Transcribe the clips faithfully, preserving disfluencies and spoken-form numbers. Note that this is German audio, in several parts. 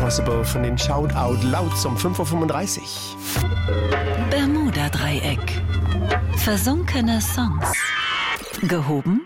Impossible von den Shout Out Louds um fünf Uhr fünfunddreißig. Bermuda-Dreieck. Versunkene Songs. Gehoben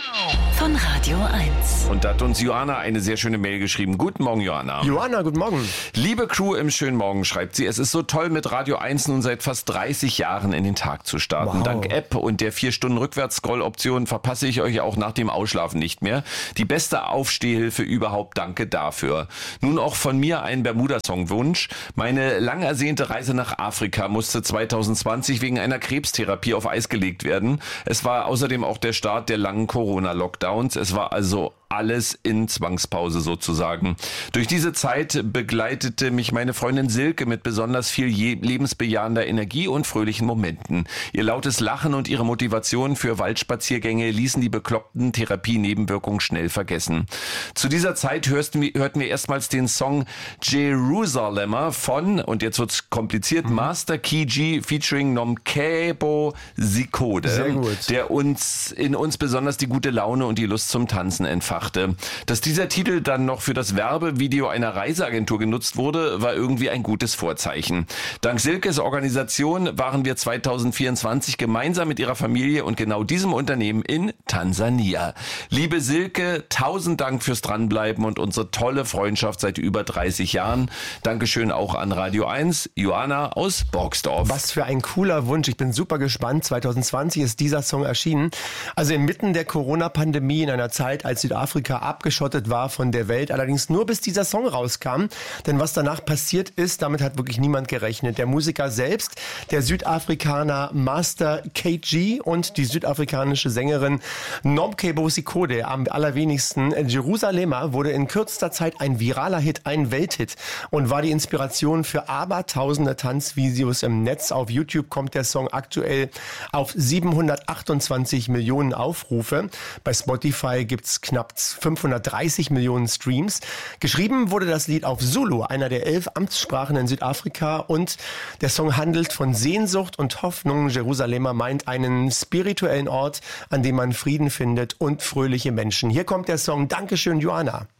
von Radio eins. Und da hat uns Johanna eine sehr schöne Mail geschrieben. Guten Morgen, Johanna. Johanna, guten Morgen. Liebe Crew im schönen Morgen, schreibt sie, es ist so toll, mit Radio eins nun seit fast dreißig Jahren in den Tag zu starten. Wow. Dank App und der vier Stunden Rückwärts-Scroll-Option verpasse ich euch auch nach dem Ausschlafen nicht mehr. Die beste Aufstehhilfe überhaupt, danke dafür. Nun auch von mir ein Bermuda-Song-Wunsch. Meine lang ersehnte Reise nach Afrika musste zwanzig zwanzig wegen einer Krebstherapie auf Eis gelegt werden. Es war außerdem auch der Start der langen Corona-Lockdowns. Es war also alles in Zwangspause sozusagen. Durch diese Zeit begleitete mich meine Freundin Silke mit besonders viel lebensbejahender Energie und fröhlichen Momenten. Ihr lautes Lachen und ihre Motivation für Waldspaziergänge ließen die bekloppten Therapienebenwirkungen schnell vergessen. Zu dieser Zeit hörten wir, hörten wir erstmals den Song Jerusalemer von, und jetzt wird's kompliziert, mhm. Master Key featuring Nomkebo Zikode, Sehr gut. der uns in uns besonders die gute Laune und die Lust zum Tanzen entfachte. Dass dieser Titel dann noch für das Werbevideo einer Reiseagentur genutzt wurde, war irgendwie ein gutes Vorzeichen. Dank Silkes Organisation waren wir zwanzig vierundzwanzig gemeinsam mit ihrer Familie und genau diesem Unternehmen in Tansania. Liebe Silke, tausend Dank fürs Dranbleiben und unsere tolle Freundschaft seit über dreißig Jahren. Dankeschön auch an Radio eins, Johanna aus Borgsdorf. Was für ein cooler Wunsch. Ich bin super gespannt. zwanzig zwanzig ist dieser Song erschienen. Also inmitten der Corona-Pandemie, in einer Zeit, als Südafrika abgeschottet war von der Welt, allerdings nur bis dieser Song rauskam. Denn was danach passiert ist, damit hat wirklich niemand gerechnet. Der Musiker selbst, der Südafrikaner Master K G und die südafrikanische Sängerin Nomkebo Zikode, am allerwenigsten. Jerusalemer wurde in kürzester Zeit ein viraler Hit, ein Welthit und war die Inspiration für abertausende Tanzvideos im Netz. Auf YouTube kommt der Song aktuell auf siebenhundertachtundzwanzig Millionen Aufrufe. Bei Spotify gibt's knapp fünfhundertdreißig Millionen Streams. Geschrieben wurde das Lied auf Zulu, einer der elf Amtssprachen in Südafrika, und der Song handelt von Sehnsucht und Hoffnung. Jerusalemer meint einen spirituellen Ort, an dem man Frieden findet und fröhliche Menschen. Hier kommt der Song. Dankeschön, Johanna.